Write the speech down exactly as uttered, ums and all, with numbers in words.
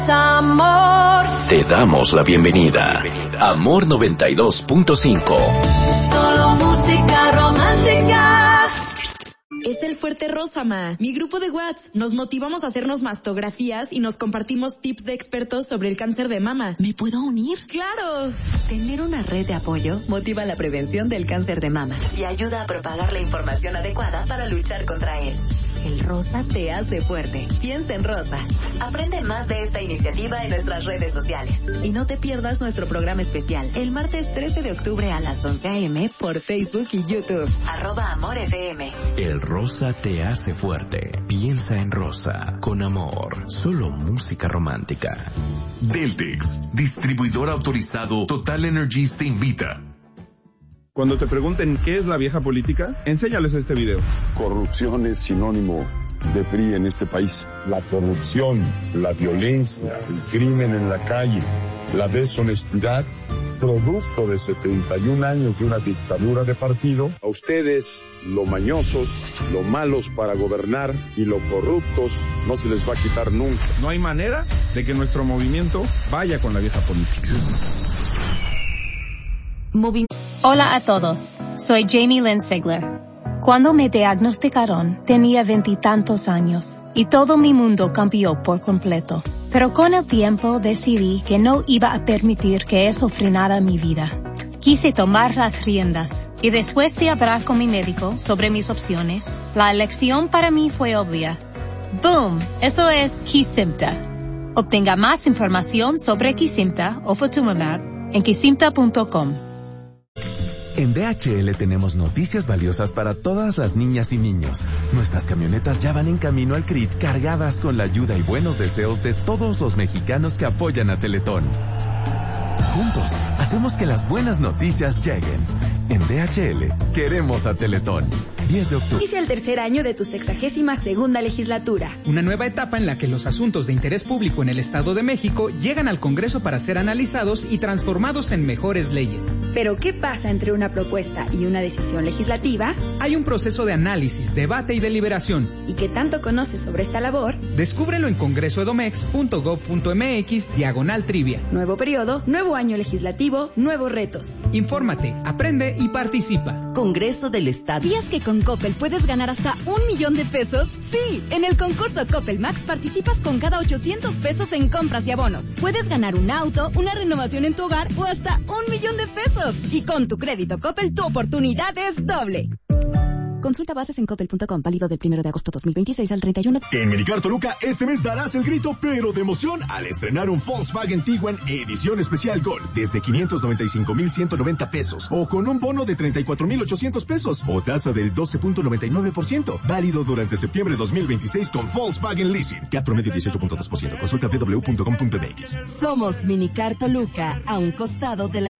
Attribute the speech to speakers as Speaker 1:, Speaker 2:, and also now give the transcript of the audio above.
Speaker 1: Amor.
Speaker 2: Te damos la bienvenida. Amor noventa y dos punto cinco.
Speaker 1: Solo música romántica.
Speaker 3: Es el Fuerte Rosa, ma. Mi grupo de WhatsApp. Nos motivamos a hacernos mastografías y nos compartimos tips de expertos sobre el cáncer de mama.
Speaker 4: ¿Me puedo unir?
Speaker 3: ¡Claro!
Speaker 4: Tener una red de apoyo motiva la prevención del cáncer de mama y ayuda a propagar la información adecuada para luchar contra él. El rosa te hace fuerte. Piensa en rosa. Aprende más de esta iniciativa en nuestras redes sociales. Y no te pierdas nuestro programa especial el martes trece de octubre a las once a eme por Facebook y YouTube. Arroba Amor F M.
Speaker 2: El rosa te hace fuerte. Piensa en rosa. Con amor. Solo música romántica.
Speaker 5: Deltex, distribuidor autorizado Total Energies, te invita.
Speaker 6: Cuando te pregunten qué es la vieja política, enséñales este video.
Speaker 7: Corrupción es sinónimo de P R I en este país.
Speaker 8: La corrupción, la violencia, el crimen en la calle, la deshonestidad, producto de setenta y un años de una dictadura de partido.
Speaker 7: A ustedes, lo mañosos, lo malos para gobernar y lo corruptos, no se les va a quitar nunca.
Speaker 6: No hay manera de que nuestro movimiento vaya con la vieja política.
Speaker 9: Movi- Hola a todos, soy Jamie Lynn Sigler. Cuando me diagnosticaron, tenía veintitantos años y todo mi mundo cambió por completo. Pero con el tiempo decidí que no iba a permitir que eso frenara mi vida. Quise tomar las riendas y después de hablar con mi médico sobre mis opciones, la elección para mí fue obvia. ¡Boom! Eso es Kesimpta. Obtenga más información sobre Kesimpta o Ofatumumab en kesimpta punto com.
Speaker 10: En D H L tenemos noticias valiosas para todas las niñas y niños. Nuestras camionetas ya van en camino al C R I T cargadas con la ayuda y buenos deseos de todos los mexicanos que apoyan a Teletón. Juntos, hacemos que las buenas noticias lleguen. En D H L, queremos a Teletón. diez de octubre.
Speaker 11: Inicia el tercer año de tu sexagésima segunda legislatura.
Speaker 12: Una nueva etapa en la que los asuntos de interés público en el Estado de México llegan al Congreso para ser analizados y transformados en mejores leyes.
Speaker 11: Pero, ¿qué pasa entre una propuesta y una decisión legislativa?
Speaker 12: Hay un proceso de análisis, debate y deliberación.
Speaker 11: ¿Y qué tanto conoces sobre esta labor?
Speaker 12: Descúbrelo en congresoedomex punto gob punto mx diagonal trivia.
Speaker 11: Nuevo periodo, nuevo año legislativo, nuevos retos.
Speaker 12: Infórmate, aprende y participa.
Speaker 4: Congreso del Estado.
Speaker 11: ¿Sabías que con Coppel puedes ganar hasta un millón de pesos? Sí, en el concurso Coppel Max participas con cada ochocientos pesos en compras y abonos. Puedes ganar un auto, una renovación en tu hogar o hasta un millón de pesos. Y con tu crédito Coppel tu oportunidad es doble. Consulta bases en coppel punto com, válido del primero de agosto dos mil veintiséis al treinta y uno.
Speaker 5: En Medicar Toluca este mes darás el grito pero de emoción al estrenar un Volkswagen Tiguan edición especial Gold desde quinientos noventa y cinco mil ciento noventa pesos o con un bono de treinta y cuatro mil ochocientos pesos o tasa del doce punto noventa y nueve por ciento. Válido durante septiembre dos mil veintiséis con Volkswagen Leasing. C A T promedio dieciocho punto dos por ciento. Consulta d w punto com punto m x.
Speaker 4: Somos Medicar Toluca, a un costado de la